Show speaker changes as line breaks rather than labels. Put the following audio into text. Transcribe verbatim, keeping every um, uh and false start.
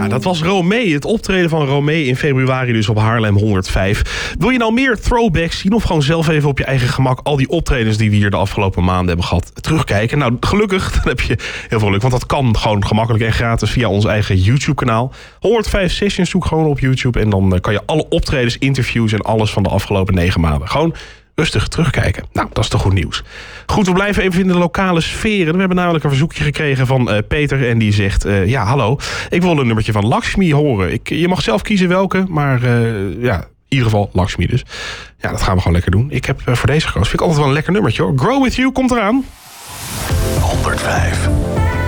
dat was Romee. Het optreden van Romee in februari dus op Haarlem honderdvijf. Wil je nou meer throwbacks zien of gewoon zelf even op je eigen gemak al die optredens die we hier de afgelopen maanden hebben gehad terugkijken? Nou, gelukkig dan heb je heel veel geluk, want dat kan gewoon gemakkelijk en gratis via ons eigen YouTube-kanaal. honderdvijf Sessions zoek gewoon op YouTube en dan kan je alle optredens, interviews en alles van de afgelopen negen maanden gewoon rustig terugkijken. Nou, dat is toch goed nieuws. Goed, we blijven even in de lokale sferen. We hebben namelijk een verzoekje gekregen van uh, Peter en die zegt, uh, ja, hallo, ik wil een nummertje van Lakshmi horen. Ik, je mag zelf kiezen welke, maar uh, ja, in ieder geval Lakshmi dus. Ja, dat gaan we gewoon lekker doen. Ik heb uh, voor deze gekozen. Vind ik altijd wel een lekker nummertje hoor. Grow With You komt eraan.
honderdvijf.